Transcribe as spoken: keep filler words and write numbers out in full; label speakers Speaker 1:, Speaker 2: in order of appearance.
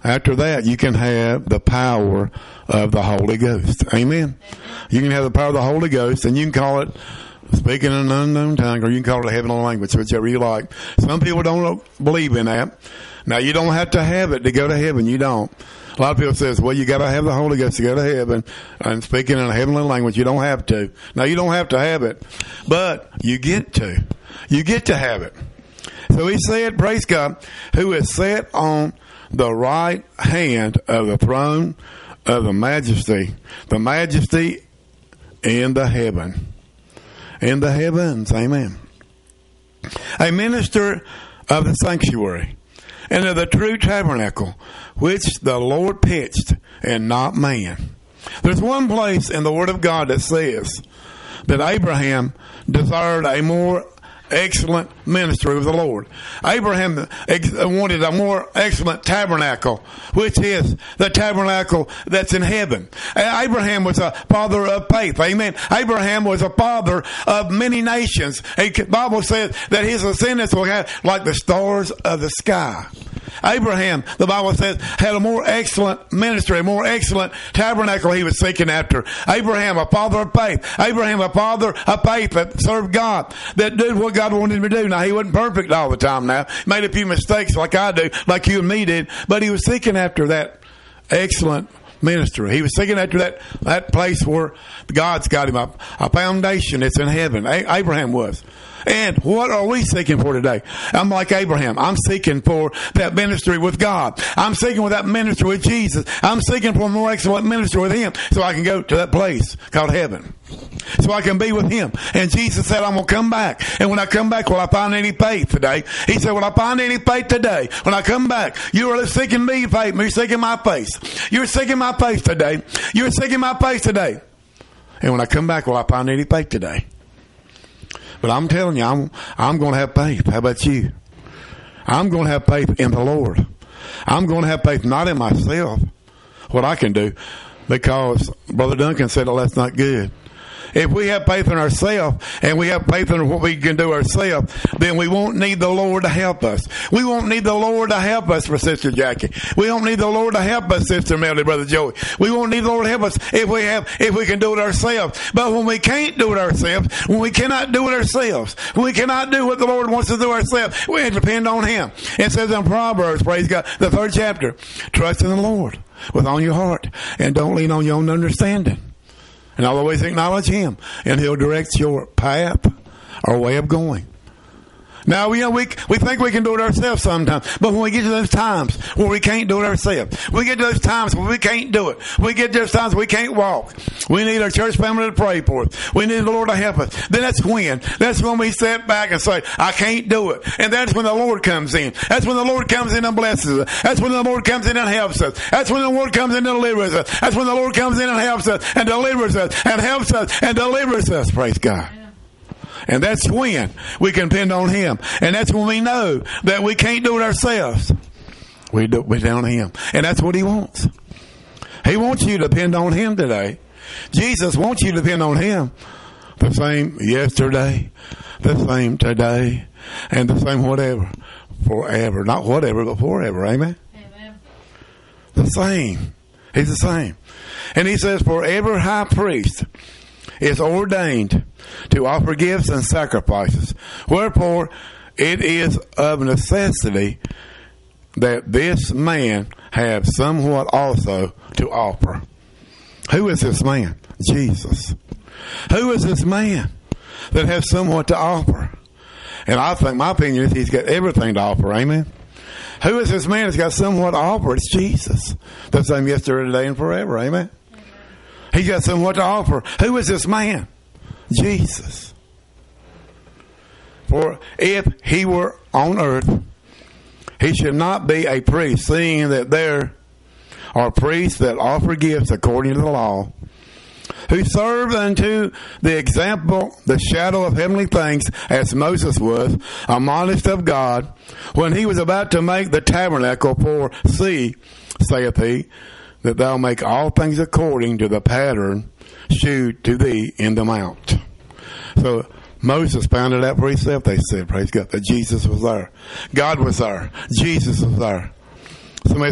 Speaker 1: after that, you can have the power of the Holy Ghost. Amen. You can have the power of the Holy Ghost, and you can call it speaking in an unknown tongue, or you can call it a heavenly language, whichever you like. Some people don't believe in that. Now, you don't have to have it to go to heaven. You don't. A lot of people says, well, you got to have the Holy Ghost to go to heaven, and speaking in a heavenly language. You don't have to. Now, you don't have to have it, but you get to. You get to have it. So he said, praise God, who is set on the right hand of the throne of the majesty, the majesty in the heaven. In the heavens, amen. A minister of the sanctuary and of the true tabernacle, which the Lord pitched and not man. There's one place in the Word of God that says that Abraham desired a more excellent ministry of the Lord. Abraham wanted a more excellent tabernacle, which is the tabernacle that's in heaven. Abraham was a father of faith. Amen. Abraham was a father of many nations. The Bible says that his descendants will have like the stars of the sky. Abraham, the Bible says, had a more excellent ministry, a more excellent tabernacle he was seeking after. Abraham, a father of faith. Abraham, a father of faith that served God, that did what God wanted him to do. Now, he wasn't perfect all the time now. Made a few mistakes like I do, like you and me did, but he was seeking after that excellent ministry. He was seeking after that, that place where God's got him up, a foundation that's in heaven. A- Abraham was. And what are we seeking for today? I'm like Abraham. I'm seeking for that ministry with God. I'm seeking for that ministry with Jesus. I'm seeking for a more excellent ministry with Him so I can go to that place called heaven. So I can be with Him. And Jesus said, I'm going to come back. And when I come back, will I find any faith today? He said, will I find any faith today? When I come back, you are seeking me faith. You're seeking my face. You're seeking my face today. You're seeking my face today. And when I come back, will I find any faith today? But I'm telling you, I'm I'm going to have faith. How about you? I'm going to have faith in the Lord. I'm going to have faith not in myself, what I can do, because Brother Duncan said, oh, that's not good. If we have faith in ourselves and we have faith in what we can do ourselves, then we won't need the Lord to help us. We won't need the Lord to help us for Sister Jackie. We won't need the Lord to help us, Sister Melody, Brother Joey. We won't need the Lord to help us if we have, if we can do it ourselves. But when we can't do it ourselves, when we cannot do it ourselves, when we cannot do what the Lord wants us to do ourselves, we have to depend on Him. It says in Proverbs, praise God, the third chapter, trust in the Lord with all your heart and don't lean on your own understanding. And always acknowledge Him, and He'll direct your path or way of going. Now, you know, we we think we can do it ourselves sometimes, but when we get to those times where we can't do it ourselves, we get to those times where we can't do it, we get to those times we can't walk, we need our church family to pray for us, we need the Lord to help us, then that's when, that's when we sit back and say, I can't do it. And that's when the Lord comes in. That's when the Lord comes in and blesses us. That's when the Lord comes in and helps us. That's when the Lord comes in and delivers us. That's when the Lord comes in and helps us and delivers us and helps us and delivers us. Praise God. And that's when we can depend on Him. And that's when we know that we can't do it ourselves. We do it on Him. And that's what He wants. He wants you to depend on Him today. Jesus wants you to depend on Him. The same yesterday, the same today, and the same whatever. Forever. Not whatever, but forever. Amen? Amen. The same. He's the same. And He says, for every high priest is ordained to offer gifts and sacrifices. Wherefore, it is of necessity that this man have somewhat also to offer. Who is this man? Jesus. Who is this man that has somewhat to offer? And I think, my opinion is he's got everything to offer. Amen? Who is this man that's got somewhat to offer? It's Jesus. The same yesterday, today, and forever. Amen? He's got somewhat to offer. Who is this man? Jesus. For if He were on earth, He should not be a priest, seeing that there are priests that offer gifts according to the law, who serve unto the example, the shadow of heavenly things, as Moses was, admonished of God, when he was about to make the tabernacle. For see, saith he, that thou make all things according to the pattern shewed to thee in the mount. So Moses found it out for himself, they said, praise God, that Jesus was there. God was there. Jesus was there. Somebody